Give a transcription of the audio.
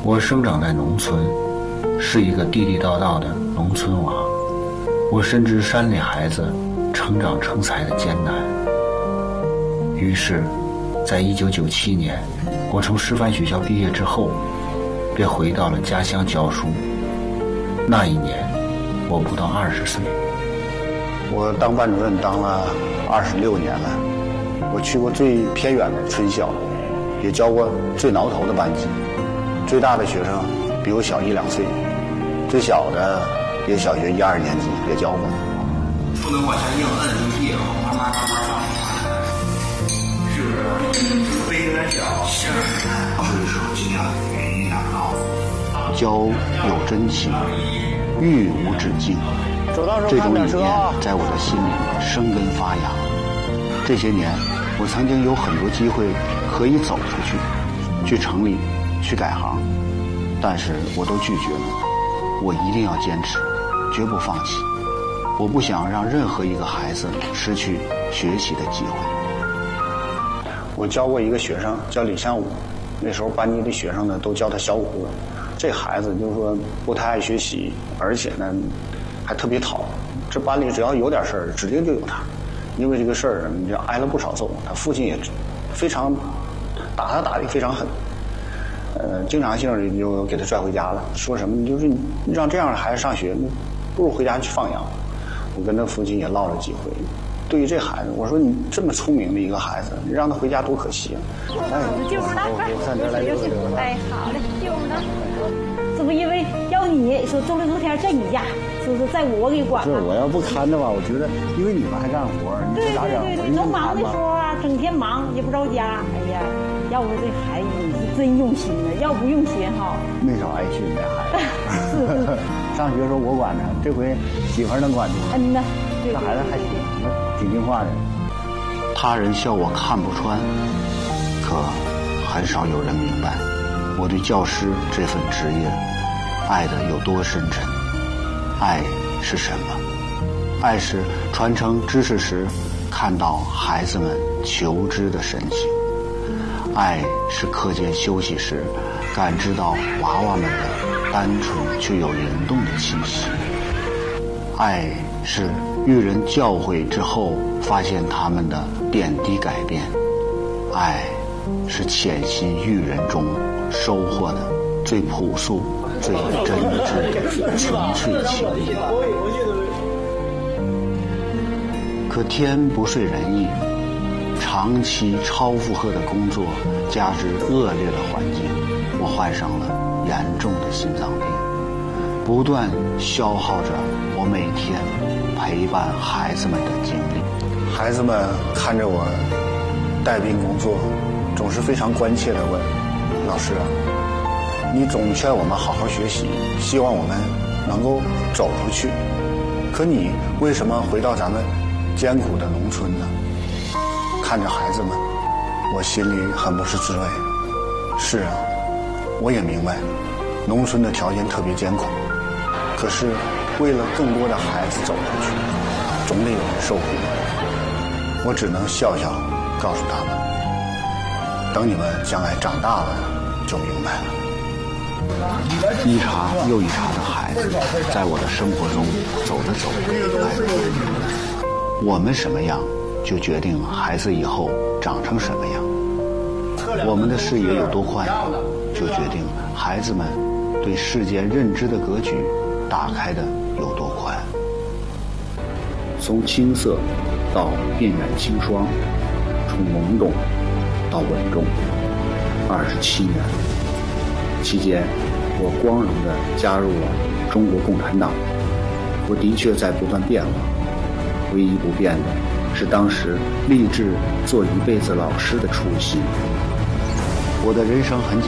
我生长在农村，是一个地地道道的农村娃。我深知山里孩子成长成才的艰难。于是，在1997年，我从师范学校毕业之后，便回到了家乡教书。那一年，我不到20岁。 我当班主任当了26年了，我去过最偏远的村校，也教过最挠头的班级，最大的学生比我小1、2岁，最小的也小学1、2年级也教过。 不能往下硬摁硬币，慢慢上，是不是？飞有点小，是。所以说尽量原因打高。 教有真情，育无止境。这种理念在我的心里生根发芽。这些年，我曾经有很多机会可以走出去，去城里，去改行，但是我都拒绝了。我一定要坚持，绝不放弃。我不想让任何一个孩子失去学习的机会。我教过一个学生叫李向武，那时候班级的学生呢都叫他小武。这孩子就是说不太爱学习，而且呢还特别淘。这班里只要有点事儿，指定就有他。因为这个事儿就挨了不少揍，他父亲也非常打他打得非常狠。经常性的就给他拽回家了，说什么就是你让这样的孩子上学，不如回家去放养。我跟他父亲也唠了几回。对于这孩子，我说你这么聪明的一个孩子，你让他回家多可惜啊！ 就是他，哎，好嘞，就是他。这不因为要你说周六周天在你家，是不是在我给管？ 是我要不看着吧，我觉得因为你们还干活，你说咋整？ 对，能忙的时候啊，整天忙也不着家。哎呀，要不这孩子你是真用心的，要不用心哈。 没少挨训这孩子。是。上学时候我管他，这回媳妇能管住。 嗯呐， 这孩子还行，挺听话的。他人笑我看不穿，可很少有人明白我对教师这份职业爱的有多深沉。爱是什么？爱是传承知识时看到孩子们求知的神情。爱是课间休息时感知到娃娃们的单纯却有灵动的气息。爱是育人教诲之后发现他们的点滴改变。爱是潜心育人中收获的最朴素最真挚的纯粹情谊。可天不遂人意，长期超负荷的工作加之恶劣的环境，我患上了严重的心脏病，不断消耗着我每天陪伴孩子们的精力。孩子们看着我带病工作，总是非常关切地问：老师啊，你总劝我们好好学习，希望我们能够走出去，可你为什么回到咱们艰苦的农村呢？看着孩子们，我心里很不是滋味。是啊，我也明白农村的条件特别艰苦，可是为了更多的孩子走出去，总得有人受苦。我只能笑笑告诉他们，等你们将来长大了就明白了。一茬又一茬的孩子在我的生活中走着走着来了。我们什么样，就决定孩子以后长成什么样。我们的视野有多宽，就决定孩子们对世界认知的格局打开的有多宽。从青涩到鬓染青霜，从懵懂到稳重，27年。期间，我光荣地加入了中国共产党。我的确在不断变化，唯一不变的是当时立志做一辈子老师的初心。我的人生很简单。